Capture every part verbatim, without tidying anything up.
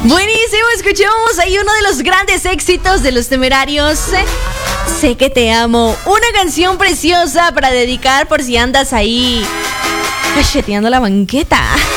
Buenísimo, escuchamos ahí uno de los grandes éxitos de Los Temerarios. Sé que te amo. Una canción preciosa para dedicar por si andas ahí cacheteando la banqueta.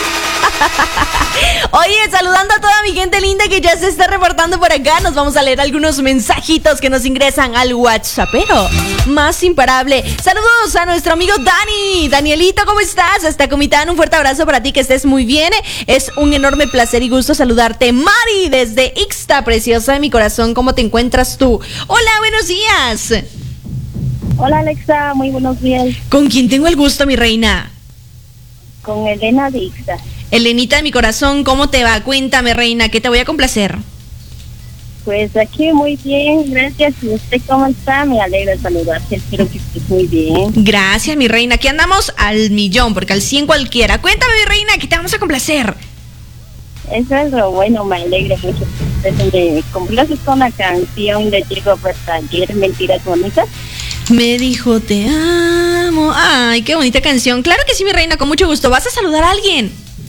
Oye, saludando a toda mi gente linda que ya se está reportando por acá. Nos vamos a leer algunos mensajitos que nos ingresan al WhatsAppero más imparable. Saludos a nuestro amigo Dani. Danielito, ¿cómo estás? Hasta Comitán, un fuerte abrazo para ti, que estés muy bien. Es un enorme placer y gusto saludarte. Mari, desde Ixta, preciosa de mi corazón, ¿cómo te encuentras tú? Hola, buenos días. Hola, Alexa, muy buenos días. ¿Con quién tengo el gusto, mi reina? Con Elena de Ixta. Elenita de mi corazón, ¿cómo te va? Cuéntame, reina, que te voy a complacer. Pues aquí muy bien, gracias. ¿Y usted cómo está? Me alegra saludarte, espero que estés muy bien. Gracias, mi reina, aquí andamos al millón, porque al cien cualquiera. Cuéntame, mi reina, que te vamos a complacer. Eso es lo bueno, me alegra mucho. Me complaces con la canción de Diego Verdaguer, Mentiras Bonitas. Me dijo te amo. Ay, qué bonita canción. Claro que sí, mi reina, con mucho gusto. ¿Vas a saludar a alguien?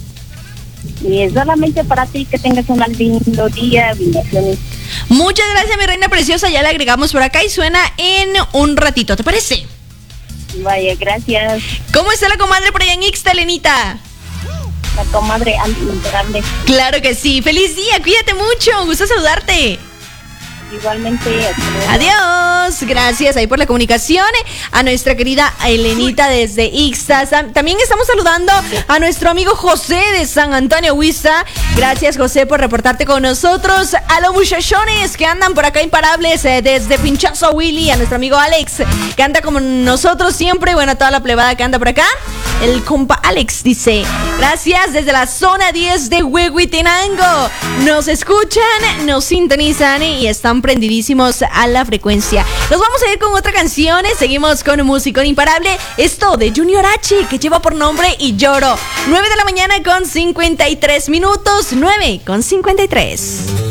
Y es solamente para ti, que tengas un lindo día, bendiciones. Muchas gracias, mi reina preciosa. Ya la agregamos por acá y suena en un ratito, ¿te parece? Vaya, gracias. ¿Cómo está la comadre por allá en Ixta, Elenita? La comadre imparable. Claro que sí. Feliz día, cuídate mucho. Gusto saludarte. Igualmente. Adiós, gracias ahí por la comunicación a nuestra querida Elenita desde Ixta. También estamos saludando a nuestro amigo José de San Antonio Huiza. Gracias, José, por reportarte con nosotros. A los muchachones que andan por acá imparables, eh, desde Pinchazo Willy, a nuestro amigo Alex, que anda con nosotros siempre. Bueno, a toda la plebada que anda por acá. El compa Alex dice: gracias desde la zona diez de Huehuetenango. Nos escuchan, nos sintonizan y están prendidísimos a la frecuencia. Nos vamos a ir con otra canción. Seguimos con un musicón imparable. Esto de Junior H, que lleva por nombre Y Lloro. nueve de la mañana con cincuenta y tres minutos. nueve con cincuenta y tres.